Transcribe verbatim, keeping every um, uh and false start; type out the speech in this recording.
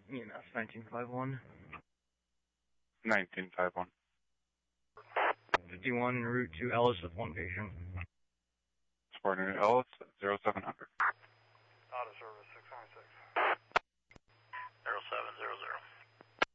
E M S nineteen five one. nineteen five one. fifty-one, route to Ellis with one patient. Supporting Ellis, zero seven hundred. Auto service, six nine six.